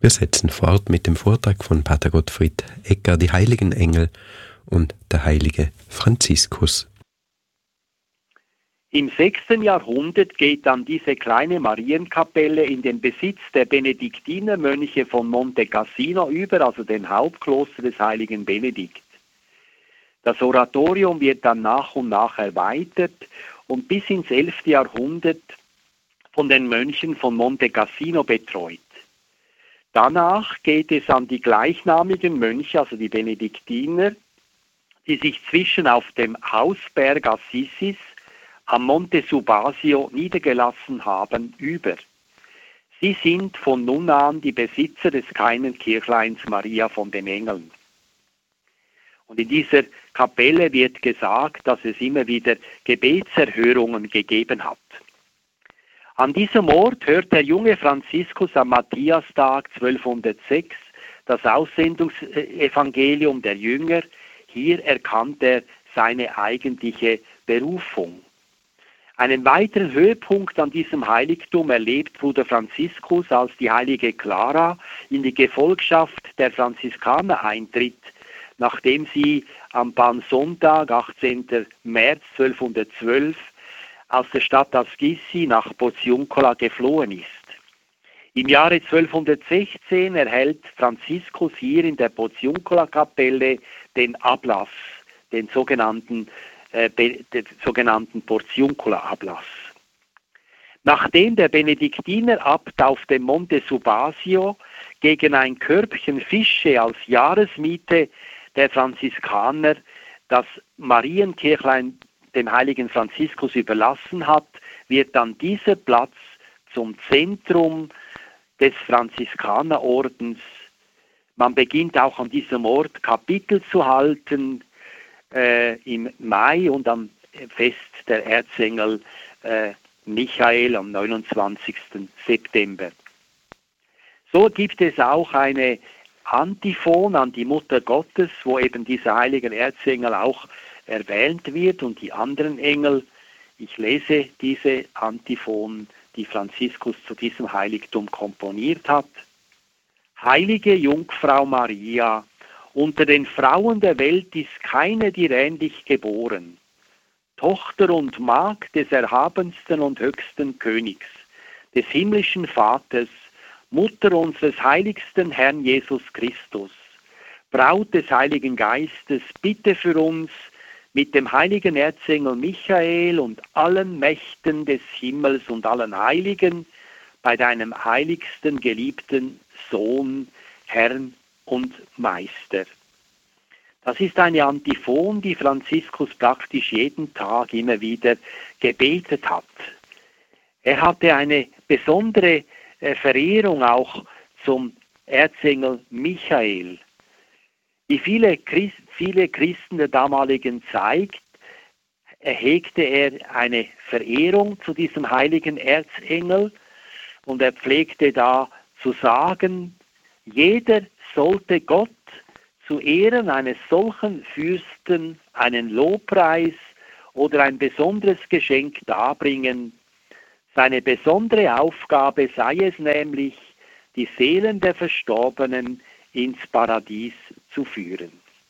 Wir setzen fort mit dem Vortrag von Pater Gottfried Egger, die heiligen Engel und der heilige Franziskus. Im 6. Jahrhundert geht dann diese kleine Marienkapelle in den Besitz der Benediktinermönche von Monte Cassino über, also dem Hauptkloster des heiligen Benedikt. Das Oratorium wird dann nach und nach erweitert und bis ins 11. Jahrhundert von den Mönchen von Monte Cassino betreut. Danach geht es an die gleichnamigen Mönche, also die Benediktiner, die sich zwischen auf dem Hausberg Assisis am Monte Subasio niedergelassen haben, über. Sie sind von nun an die Besitzer des kleinen Kirchleins Maria von den Engeln. Und in dieser Kapelle wird gesagt, dass es immer wieder Gebetserhörungen gegeben hat. An diesem Ort hört der junge Franziskus am Matthiastag 1206 das Aussendungsevangelium der Jünger. Hier erkannt er seine eigentliche Berufung. Einen weiteren Höhepunkt an diesem Heiligtum erlebt Bruder Franziskus, als die heilige Clara in die Gefolgschaft der Franziskaner eintritt, nachdem sie am Palmsonntag, 18. März 1212, aus der Stadt Assisi nach Portiuncula geflohen ist. Im Jahre 1216 erhält Franziskus hier in der Portiuncula-Kapelle den Ablass, den sogenannten Portiuncula-Ablass. Nachdem der Benediktinerabt auf dem Monte Subasio gegen ein Körbchen Fische als Jahresmiete der Franziskaner das Marienkirchlein dem heiligen Franziskus überlassen hat, wird dann dieser Platz zum Zentrum des Franziskanerordens. Man beginnt auch an diesem Ort Kapitel zu halten im Mai und am Fest der Erzengel Michael am 29. September. So gibt es auch eine Antiphon an die Mutter Gottes, wo eben dieser heilige Erzengel auch erwähnt wird und die anderen Engel. Ich lese diese Antiphon, die Franziskus zu diesem Heiligtum komponiert hat. Heilige Jungfrau Maria, unter den Frauen der Welt ist keine dir ähnlich geboren. Tochter und Magd des erhabensten und höchsten Königs, des himmlischen Vaters, Mutter unseres heiligsten Herrn Jesus Christus, Braut des Heiligen Geistes, bitte für uns mit dem heiligen Erzengel Michael und allen Mächten des Himmels und allen Heiligen bei deinem heiligsten geliebten Sohn, Herrn und Meister. Das ist eine Antiphon, die Franziskus praktisch jeden Tag immer wieder gebetet hat. Er hatte eine besondere Verehrung auch zum Erzengel Michael. Wie viele Christen der damaligen Zeit hegte er eine Verehrung zu diesem heiligen Erzengel und er pflegte da zu sagen, jeder sollte Gott zu Ehren eines solchen Fürsten einen Lobpreis oder ein besonderes Geschenk darbringen. Seine besondere Aufgabe sei es nämlich, die Seelen der Verstorbenen ins Paradies zu führen.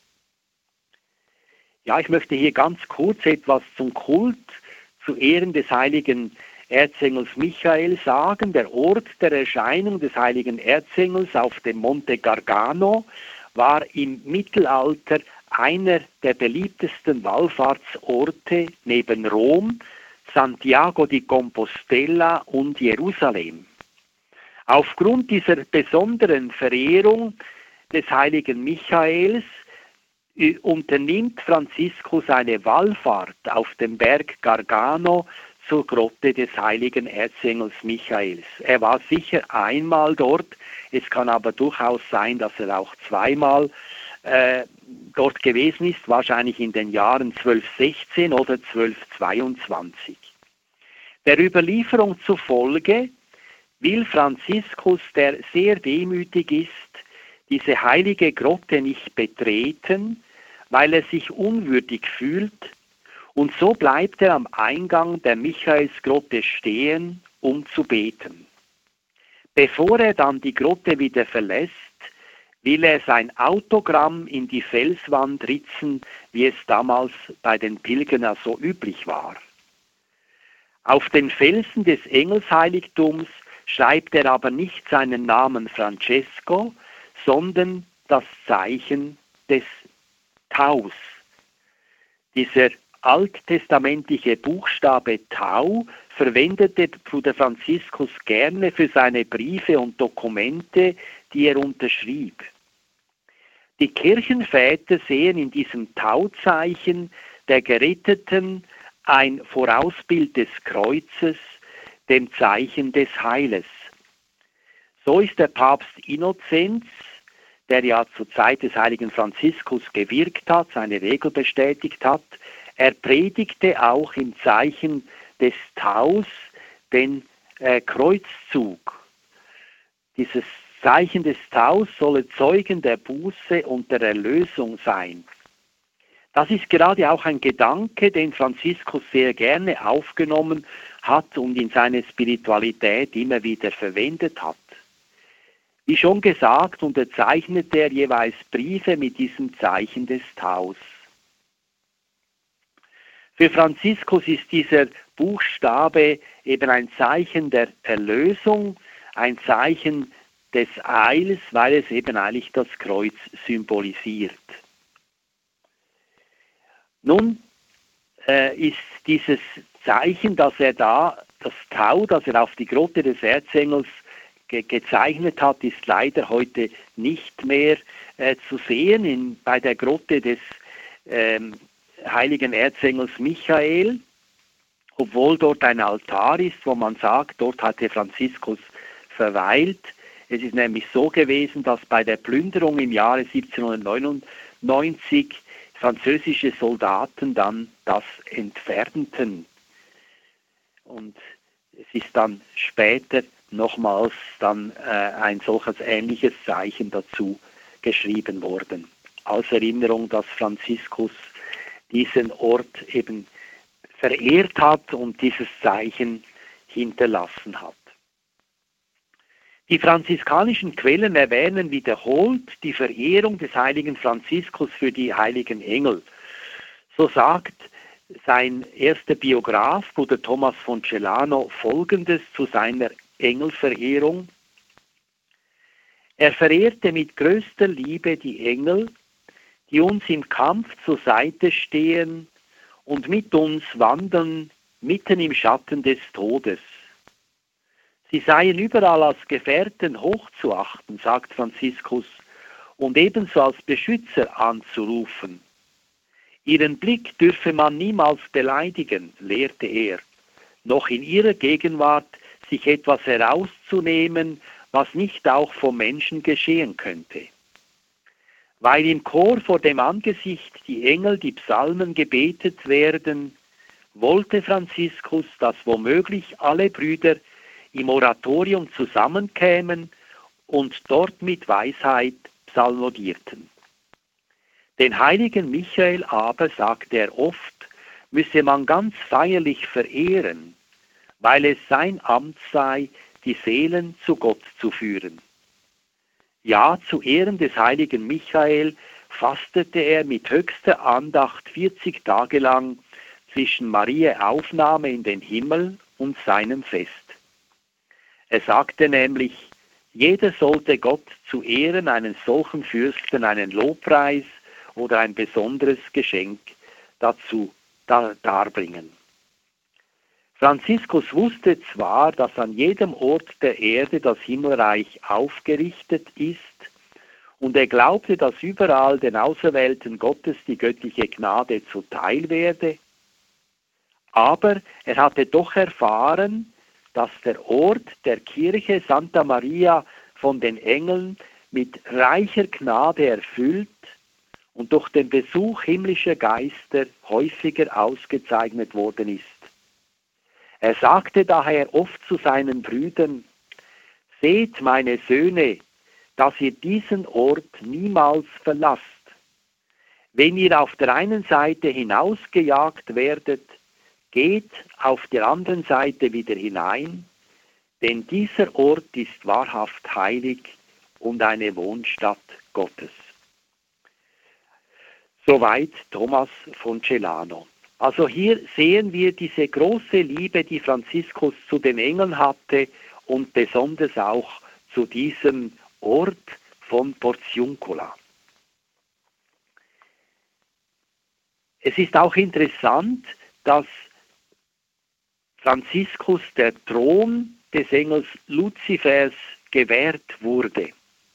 Ja, ich möchte hier ganz kurz etwas zum Kult zu Ehren des heiligen Erzengels Michael sagen. Der Ort der Erscheinung des heiligen Erzengels auf dem Monte Gargano war im Mittelalter einer der beliebtesten Wallfahrtsorte neben Rom, Santiago di Compostela und Jerusalem. Aufgrund dieser besonderen Verehrung des heiligen Michaels unternimmt Franziskus eine Wallfahrt auf dem Berg Gargano zur Grotte des heiligen Erzengels Michaels. Er war sicher einmal dort, es kann aber durchaus sein, dass er auch zweimal dort gewesen ist, wahrscheinlich in den Jahren 1216 oder 1222. Der Überlieferung zufolge will Franziskus, der sehr demütig ist, diese heilige Grotte nicht betreten, weil er sich unwürdig fühlt, und so bleibt er am Eingang der Michaelsgrotte stehen, um zu beten. Bevor er dann die Grotte wieder verlässt, will er sein Autogramm in die Felswand ritzen, wie es damals bei den Pilgern so üblich war. Auf den Felsen des Engelsheiligtums schreibt er aber nicht seinen Namen Francesco, sondern das Zeichen des Taus. Dieser alttestamentliche Buchstabe Tau verwendete Bruder Franziskus gerne für seine Briefe und Dokumente, die er unterschrieb. Die Kirchenväter sehen in diesem Tauzeichen der Geretteten ein Vorausbild des Kreuzes, dem Zeichen des Heiles. So ist der Papst Innozenz, der ja zur Zeit des heiligen Franziskus gewirkt hat, seine Regel bestätigt hat, er predigte auch im Zeichen des Taus den Kreuzzug. Dieses Zeichen des Taus solle Zeugen der Buße und der Erlösung sein. Das ist gerade auch ein Gedanke, den Franziskus sehr gerne aufgenommen hat und in seine Spiritualität immer wieder verwendet hat. Wie schon gesagt, unterzeichnete er jeweils Briefe mit diesem Zeichen des Taus. Für Franziskus ist dieser Buchstabe eben ein Zeichen der Erlösung, ein Zeichen des Heils, weil es eben eigentlich das Kreuz symbolisiert. Nun ist dieses Zeichen, das Tau, das er auf die Grotte des Erzengels gezeichnet hat, ist leider heute nicht mehr zu sehen bei der Grotte des heiligen Erzengels Michael, obwohl dort ein Altar ist, wo man sagt, dort hatte Franziskus verweilt. Es ist nämlich so gewesen, dass bei der Plünderung im Jahre 1799 französische Soldaten dann das entfernten. Und es ist dann später nochmals dann ein solches ähnliches Zeichen dazu geschrieben worden. Als Erinnerung, dass Franziskus diesen Ort eben verehrt hat und dieses Zeichen hinterlassen hat. Die franziskanischen Quellen erwähnen wiederholt die Verehrung des heiligen Franziskus für die heiligen Engel. So sagt sein erster Biograf, Bruder Thomas von Celano, Folgendes zu seiner Engelverehrung. Er verehrte mit größter Liebe die Engel, die uns im Kampf zur Seite stehen und mit uns wandern mitten im Schatten des Todes. Sie seien überall als Gefährten hochzuachten, sagt Franziskus, und ebenso als Beschützer anzurufen. Ihren Blick dürfe man niemals beleidigen, lehrte er, noch in ihrer Gegenwart sich etwas herauszunehmen, was nicht auch vom Menschen geschehen könnte. Weil im Chor vor dem Angesicht die Engel die Psalmen gebetet werden, wollte Franziskus, dass womöglich alle Brüder im Oratorium zusammenkämen und dort mit Weisheit psalmodierten. Den heiligen Michael aber, sagte er oft, müsse man ganz feierlich verehren, weil es sein Amt sei, die Seelen zu Gott zu führen. Ja, zu Ehren des heiligen Michael fastete er mit höchster Andacht 40 Tage lang zwischen Mariä Aufnahme in den Himmel und seinem Fest. Er sagte nämlich, jeder sollte Gott zu Ehren einen solchen Fürsten einen Lobpreis oder ein besonderes Geschenk dazu darbringen. Franziskus wusste zwar, dass an jedem Ort der Erde das Himmelreich aufgerichtet ist, und er glaubte, dass überall den Auserwählten Gottes die göttliche Gnade zuteil werde, aber er hatte doch erfahren, dass der Ort der Kirche Santa Maria von den Engeln mit reicher Gnade erfüllt und durch den Besuch himmlischer Geister häufiger ausgezeichnet worden ist. Er sagte daher oft zu seinen Brüdern, seht, meine Söhne, dass ihr diesen Ort niemals verlasst. Wenn ihr auf der einen Seite hinausgejagt werdet, geht auf der anderen Seite wieder hinein, denn dieser Ort ist wahrhaft heilig und eine Wohnstatt Gottes. Soweit Thomas von Celano. Also hier sehen wir diese große Liebe, die Franziskus zu den Engeln hatte und besonders auch zu diesem Ort von Portiuncula. Es ist auch interessant, dass Franziskus der Thron des Engels Luzifers gewährt wurde.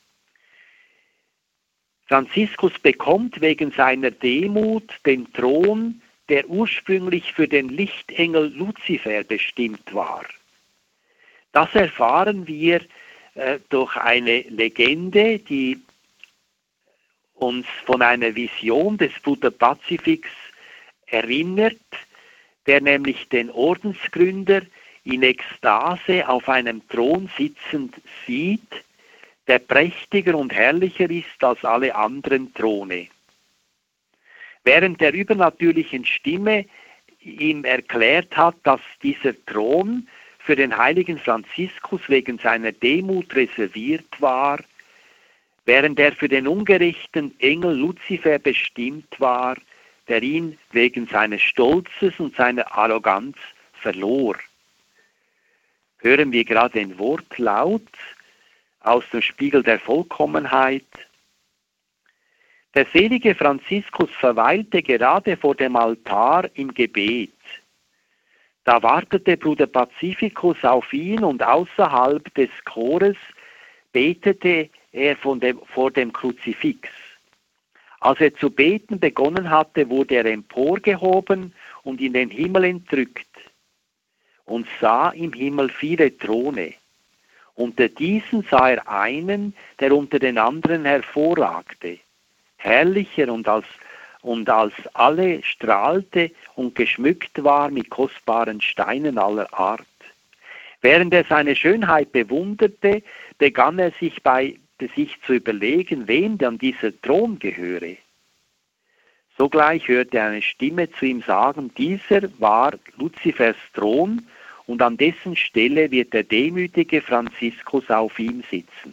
Franziskus bekommt wegen seiner Demut den Thron, der ursprünglich für den Lichtengel Luzifer bestimmt war. Das erfahren wir durch eine Legende, die uns von einer Vision des Bruder Pazifiks erinnert, der nämlich den Ordensgründer in Ekstase auf einem Thron sitzend sieht, der prächtiger und herrlicher ist als alle anderen Throne. Während der übernatürlichen Stimme ihm erklärt hat, dass dieser Thron für den heiligen Franziskus wegen seiner Demut reserviert war, während er für den ungerechten Engel Luzifer bestimmt war, der ihn wegen seines Stolzes und seiner Arroganz verlor. Hören wir gerade den Wortlaut aus dem Spiegel der Vollkommenheit. Der selige Franziskus verweilte gerade vor dem Altar im Gebet. Da wartete Bruder Pazifikus auf ihn und außerhalb des Chores betete er vor dem Kruzifix. Als er zu beten begonnen hatte, wurde er emporgehoben und in den Himmel entrückt und sah im Himmel viele Throne. Unter diesen sah er einen, der unter den anderen hervorragte, herrlicher und als alle strahlte und geschmückt war mit kostbaren Steinen aller Art. Während er seine Schönheit bewunderte, begann er sich zu überlegen, wem dann dieser Thron gehöre. Sogleich hörte er eine Stimme zu ihm sagen, dieser war Luzifers Thron und an dessen Stelle wird der demütige Franziskus auf ihm sitzen.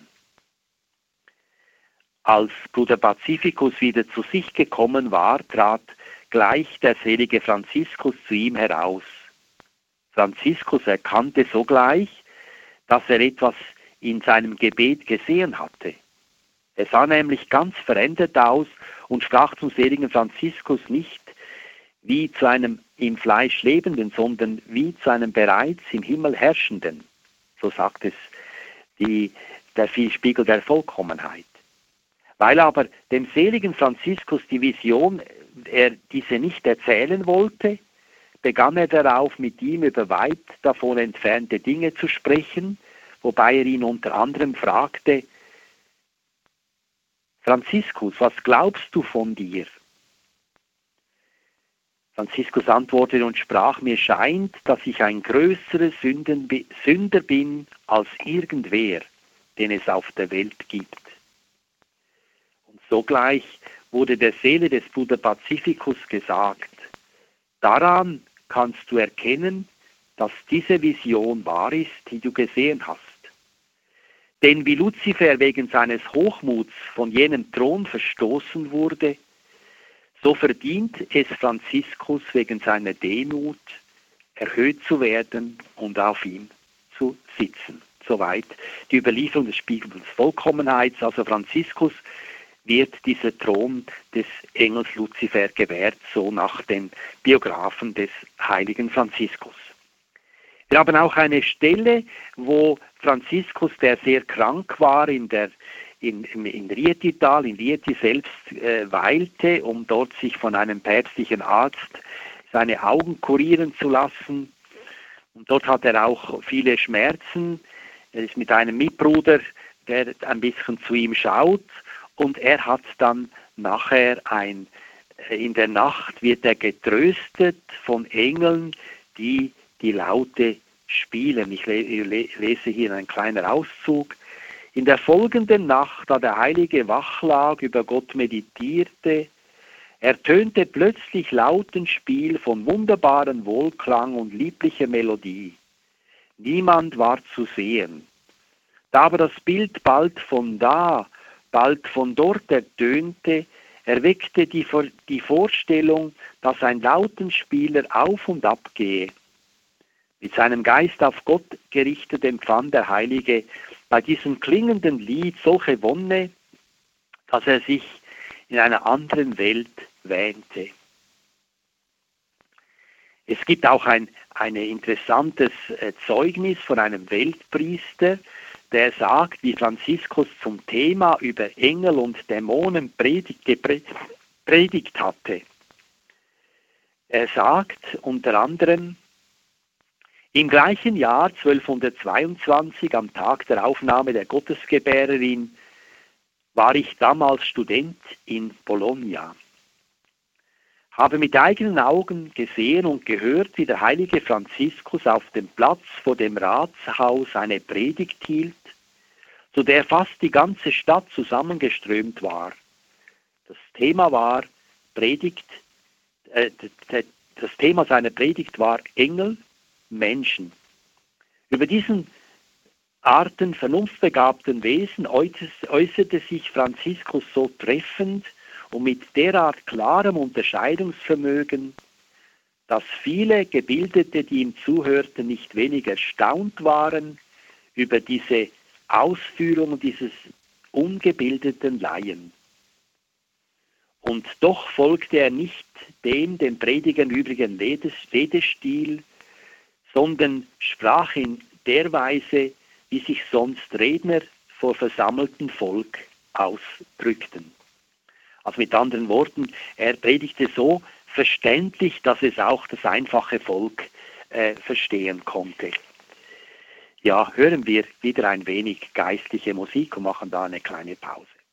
Als Bruder Pazifikus wieder zu sich gekommen war, trat gleich der selige Franziskus zu ihm heraus. Franziskus erkannte sogleich, dass er etwas in seinem Gebet gesehen hatte. Er sah nämlich ganz verändert aus und sprach zum seligen Franziskus nicht wie zu einem im Fleisch Lebenden, sondern wie zu einem bereits im Himmel Herrschenden. So sagt es der Spiegel der Vollkommenheit. Weil aber dem seligen Franziskus die Vision, er diese nicht erzählen wollte, begann er darauf, mit ihm über weit davon entfernte Dinge zu sprechen, wobei er ihn unter anderem fragte, Franziskus, was glaubst du von dir? Franziskus antwortete und sprach, mir scheint, dass ich ein größerer Sünder bin als irgendwer, den es auf der Welt gibt. Und sogleich wurde der Seele des Bruder Pazifikus gesagt, daran kannst du erkennen, dass diese Vision wahr ist, die du gesehen hast. Denn wie Luzifer wegen seines Hochmuts von jenem Thron verstoßen wurde, so verdient es Franziskus wegen seiner Demut, erhöht zu werden und auf ihm zu sitzen. Soweit die Überlieferung des Spiegels Vollkommenheits. Also Franziskus wird dieser Thron des Engels Luzifer gewährt, so nach den Biographen des heiligen Franziskus. Wir haben auch eine Stelle, wo Franziskus, der sehr krank war, in Rietital, in Rieti selbst weilte, um dort sich von einem päpstlichen Arzt seine Augen kurieren zu lassen. Und dort hat er auch viele Schmerzen. Er ist mit einem Mitbruder, der ein bisschen zu ihm schaut. Und er hat dann nachher in der Nacht wird er getröstet von Engeln, die Laute spielen. Ich lese hier einen kleinen Auszug. In der folgenden Nacht, da der Heilige wach lag, über Gott meditierte, ertönte plötzlich Lautenspiel von wunderbaren Wohlklang und lieblicher Melodie. Niemand war zu sehen. Da aber das Bild bald von da, bald von dort ertönte, erweckte die Vorstellung, dass ein Lautenspieler auf und ab gehe. Mit seinem Geist auf Gott gerichtet empfand der Heilige bei diesem klingenden Lied solche Wonne, dass er sich in einer anderen Welt wähnte. Es gibt auch ein interessantes Zeugnis von einem Weltpriester, der sagt, wie Franziskus zum Thema über Engel und Dämonen predigt hatte. Er sagt unter anderem, im gleichen Jahr 1222, am Tag der Aufnahme der Gottesgebärerin, war ich damals Student in Bologna. Habe mit eigenen Augen gesehen und gehört, wie der heilige Franziskus auf dem Platz vor dem Ratshaus eine Predigt hielt, zu der fast die ganze Stadt zusammengeströmt war. Das Thema seiner Predigt war Engel, Menschen. Über diesen Arten vernunftbegabten Wesen äußerte sich Franziskus so treffend und mit derart klarem Unterscheidungsvermögen, dass viele Gebildete, die ihm zuhörten, nicht wenig erstaunt waren über diese Ausführungen dieses ungebildeten Laien. Und doch folgte er nicht dem Predigern übrigen Redestil, sondern sprach in der Weise, wie sich sonst Redner vor versammeltem Volk ausdrückten. Also mit anderen Worten, er predigte so verständlich, dass es auch das einfache Volk verstehen konnte. Ja, hören wir wieder ein wenig geistliche Musik und machen da eine kleine Pause.